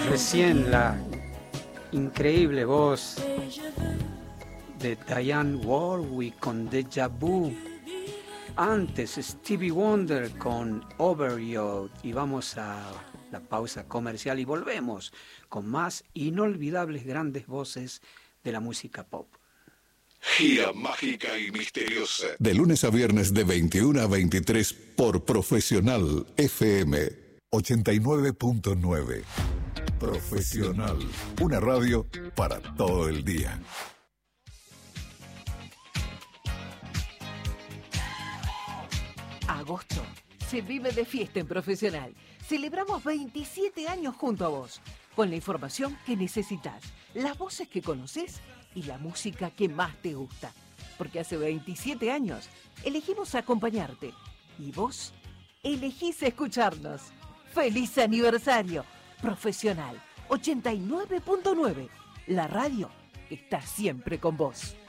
Recién la increíble voz de Diane Warwick con Deja Vu. Antes Stevie Wonder con Overjoyed. Y vamos a la pausa comercial y volvemos con más inolvidables grandes voces de la música pop. Gira mágica y misteriosa. De lunes a viernes de 21 a 23 por Profesional FM 89.9. Profesional. Una radio para todo el día. Agosto se vive de fiesta en Profesional. Celebramos 27 años junto a vos, con la información que necesitas, las voces que conoces y la música que más te gusta. Porque hace 27 años elegimos acompañarte y vos elegís escucharnos. ¡Feliz aniversario! Profesional 89.9, la radio está siempre con vos.